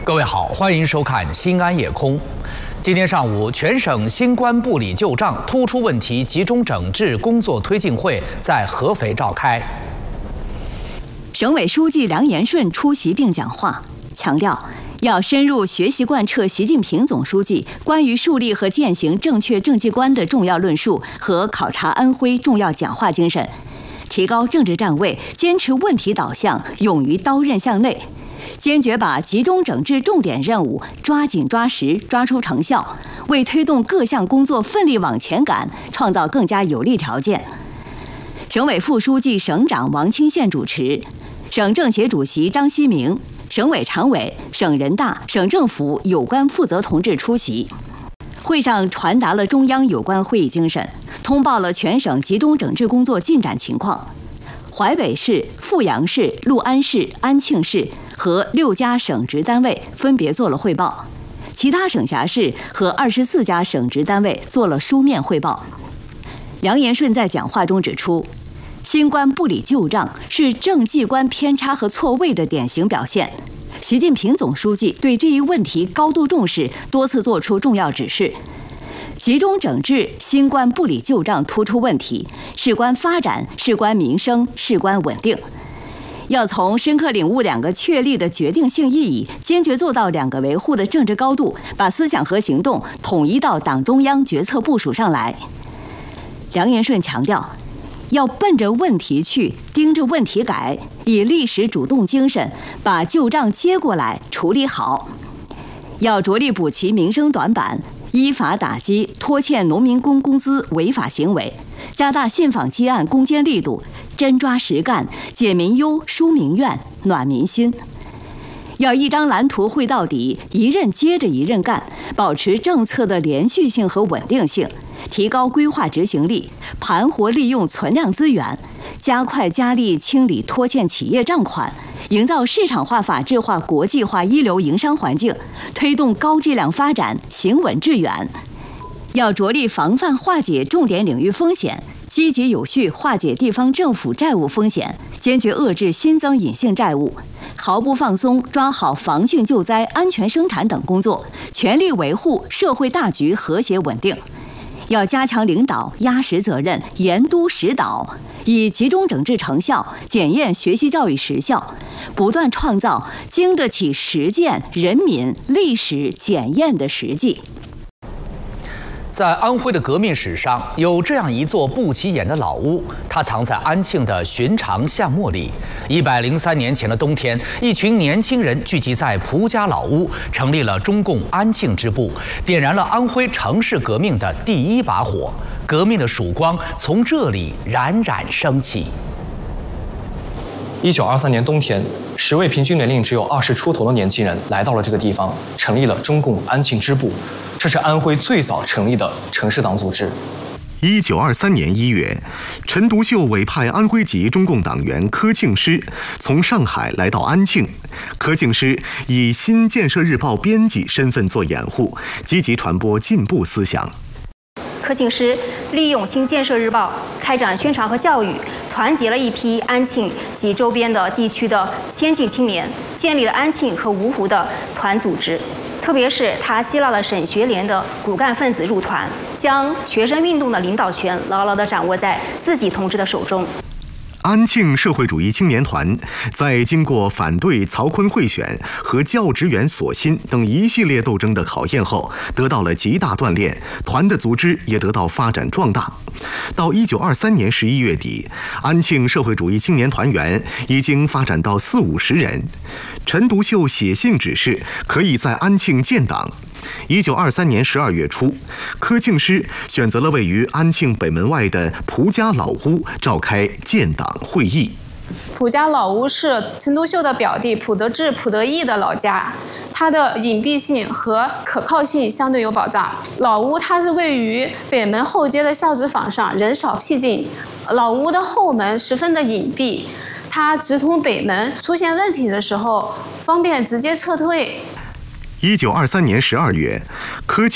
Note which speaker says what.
Speaker 1: 各位好，欢迎收看《新安夜空》。今天上午，全省新冠部里旧账突出问题集中整治工作推进会在合肥召开。
Speaker 2: 省委书记梁延顺出席并讲话，强调要深入学习贯彻习近平总书记关于树立和践行正确政绩观的重要论述和考察安徽重要讲话精神，提高政治站位，坚持问题导向，勇于刀刃向内。坚决把集中整治重点任务抓紧抓实，抓出成效，为推动各项工作奋力往前赶创造更加有利条件。省委副书记、省长王清县主持，省政协主席张希明、省委常委、省人大、省政府有关负责同志出席。会上传达了中央有关会议精神，通报了全省集中整治工作进展情况。淮北市、阜阳市、六安市、安庆市和6家省直单位分别做了汇报，其他省辖市和24家省直单位做了书面汇报。梁延顺在讲话中指出，新冠部里旧账是政绩观偏差和错位的典型表现。习近平总书记对这一问题高度重视，多次作出重要指示。集中整治新冠部里旧账突出问题，事关发展，事关民生，事关稳定。要从深刻领悟2个确立的决定性意义，坚决做到2个维护的政治高度，把思想和行动统一到党中央决策部署上来。梁延顺强调，要奔着问题去，盯着问题改，以历史主动精神把旧账接过来处理好。要着力补齐民生短板，依法打击拖欠农民工工资违法行为，加大信访积案攻坚力度，真抓实干，解民忧，舒民怨，暖民心。要一张蓝图绘到底，一任接着一任干，保持政策的连续性和稳定性，提高规划执行力，盘活利用存量资源，加快加力清理拖欠企业账款，营造市场化、法治化、国际化一流营商环境，推动高质量发展，行稳致远。要着力防范化解重点领域风险，积极有序化解地方政府债务风险，坚决遏制新增隐性债务，毫不放松抓好防汛救灾、安全生产等工作，全力维护社会大局和谐稳定。要加强领导压实责任、严督实导，以集中整治成效检验学习教育实效，不断创造经得起实践、人民、历史检验的实际。
Speaker 1: 在安徽的革命史上，有这样一座不起眼的老屋，它藏在安庆的寻常巷陌里。103年前的冬天，一群年轻人聚集在蒲家老屋，成立了中共安庆支部，点燃了安徽城市革命的第一把火。革命的曙光从这里冉冉升起。
Speaker 3: 1923年冬天，10位平均年龄只有20出头的年轻人来到了这个地方，成立了中共安庆支部。这是安徽最早成立的城市党组织。
Speaker 4: 1923年1月，陈独秀委派安徽籍中共党员柯庆施从上海来到安庆。柯庆施以《新建设日报》编辑身份做掩护，积极传播进步思想。
Speaker 5: 柯庆施利用《新建设日报》开展宣传和教育，团结了一批安庆及周边的地区的先进青年，建立了安庆和芜湖的团组织。特别是他吸纳了省学联的骨干分子入团，将学生运动的领导权牢牢地掌握在自己同志的手中。
Speaker 4: 安庆社会主义青年团在经过反对曹锟贿选和教职员索薪等一系列斗争的考验后，得到了极大锻炼，团的组织也得到发展壮大。到1923年11月底，安庆社会主义青年团员已经发展到40-50人。陈独秀写信指示可以在安庆建党。1923年12月初，柯庆施选择了位于安庆北门外的蒲家老屋召开建党会议。
Speaker 6: 蒲家老屋是陈独秀的表弟蒲德志、蒲德义的老家，它的隐蔽性和可靠性相对有保障。老屋它是位于北门后街的校址坊上，人少僻静。老屋的后门十分的隐蔽，它直通北门，出现问题的时候方便直接撤退。
Speaker 4: 1923年12月，柯